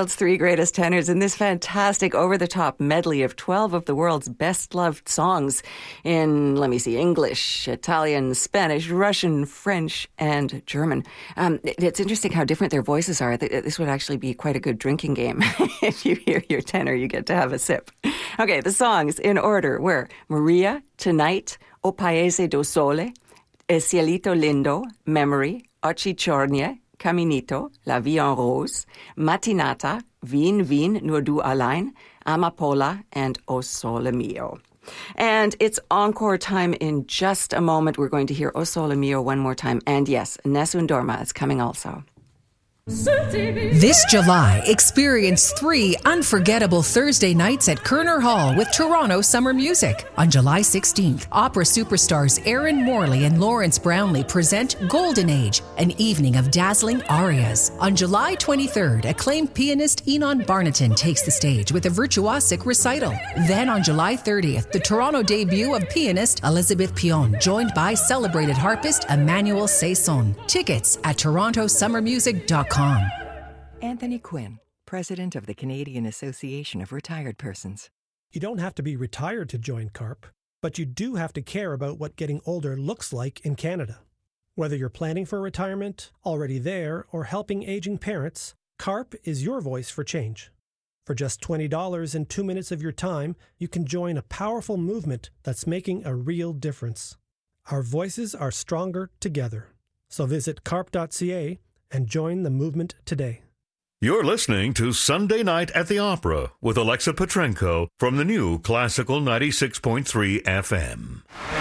world's three greatest tenors in this fantastic over-the-top medley of 12 of the world's best-loved songs in, English, Italian, Spanish, Russian, French, and German. It's interesting how different their voices are. This would actually be quite a good drinking game. If you hear your tenor, you get to have a sip. Okay, the songs in order were Maria, Tonight, O Paese do Sole, E Cielito Lindo, Memory, Occhi Ciornie, Caminito, La Vie en Rose, Mattinata, Wien, Wien, Nur du allein, Amapola, and O Sole Mio. And it's encore time in just a moment. We're going to hear O Sole Mio one more time. And yes, Nessun Dorma is coming also. This July, experience 3 unforgettable Thursday nights at Kerner Hall with Toronto Summer Music. On July 16th, opera superstars Aaron Morley and Lawrence Brownlee present Golden Age, an evening of dazzling arias. On July 23rd, acclaimed pianist Enon Barnaton takes the stage with a virtuosic recital. Then on July 30th, the Toronto debut of pianist Elizabeth Pion, joined by celebrated harpist Emmanuel Saison. Tickets at torontosummermusic.com. Anthony Quinn, President of the Canadian Association of Retired Persons. You don't have to be retired to join CARP, but you do have to care about what getting older looks like in Canada. Whether you're planning for retirement, already there, or helping aging parents, CARP is your voice for change. For just $20 and 2 minutes of your time, you can join a powerful movement that's making a real difference. Our voices are stronger together. So visit carp.ca and join the movement today. You're listening to Sunday Night at the Opera with Alexa Petrenko from the new Classical 96.3 FM.